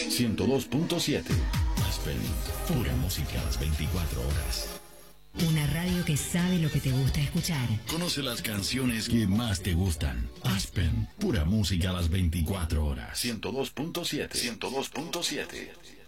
102.7. Aspen, pura música a las 24 horas. Una radio que sabe lo que te gusta escuchar. Conoce las canciones que más te gustan. Aspen, pura música a las 24 horas. 102.7. 102.7.